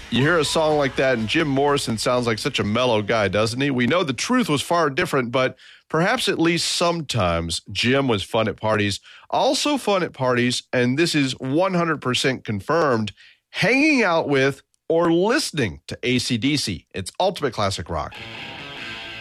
You hear a song like that, and Jim Morrison sounds like such a mellow guy, doesn't he? We know the truth was far different, but perhaps at least sometimes Jim was fun at parties. Also fun at parties, and this is 100% confirmed, hanging out with or listening to AC/DC. It's Ultimate Classic Rock.